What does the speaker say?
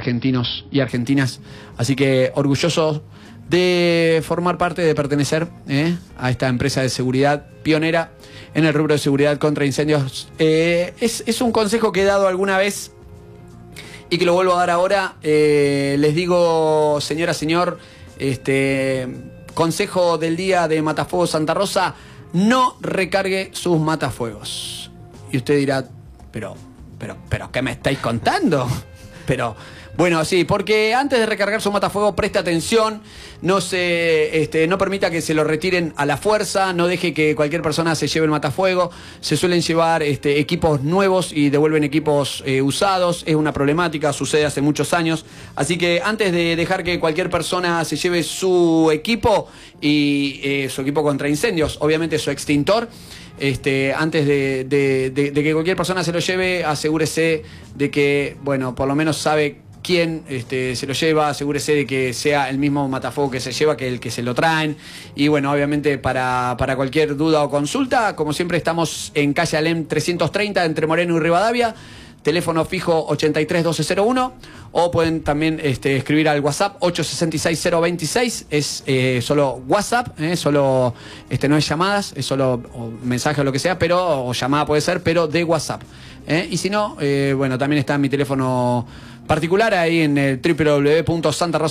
argentinos y argentinas. Así que orgulloso de formar parte, de pertenecer a esta empresa de seguridad pionera en el rubro de seguridad contra incendios. Es un consejo que he dado alguna vez y que lo vuelvo a dar ahora. Les digo, señora, señor, consejo del día de Matafuegos Santa Rosa: no recargue sus matafuegos. Y usted dirá, pero ¿qué me estáis contando? Pero bueno, sí, porque antes de recargar su matafuego, preste atención, no permita que se lo retiren a la fuerza, no deje que cualquier persona se lleve el matafuego. Se suelen llevar equipos nuevos y devuelven equipos usados, es una problemática, sucede hace muchos años. Así que antes de dejar que cualquier persona se lleve su equipo y su equipo contra incendios, obviamente su extintor, antes de que cualquier persona se lo lleve, asegúrese de que, bueno, por lo menos sabe quién se lo lleva, asegúrese de que sea el mismo matafuego que se lleva que el que se lo traen. Y bueno, obviamente para cualquier duda o consulta, como siempre, estamos en calle Alem 330 entre Moreno y Rivadavia, teléfono fijo 83-1201, o pueden también escribir al WhatsApp 866-026, es solo WhatsApp, solo no es llamadas, es solo mensaje o lo que sea, o llamada puede ser, pero de WhatsApp. Y si no, bueno, también está mi teléfono particular ahí en el www.santarosa